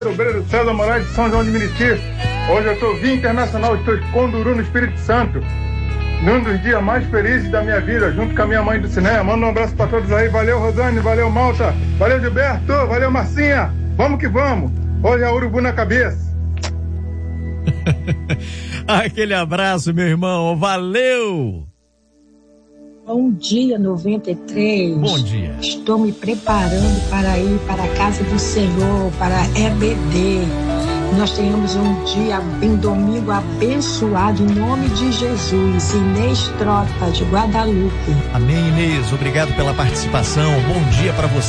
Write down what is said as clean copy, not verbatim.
Obreiro César Moraes de São João de Meriti. Hoje eu estou via internacional, estou em Conduru, no Espírito Santo, num dos dias mais felizes da minha vida, junto com a minha mãe do cinema. Manda um abraço para todos aí. Valeu, Rosane, valeu, Malta, valeu, Gilberto, valeu, Marcinha. Vamos que vamos. Hoje é urubu na cabeça. Aquele abraço, meu irmão, valeu. Bom dia, 93. Bom dia. Estou me preparando para ir para a casa do Senhor, para a EBD. Nós tenhamos um domingo abençoado em nome de Jesus. Inês Trota, de Guadalupe. Amém, Inês. Obrigado pela participação. Bom dia para você.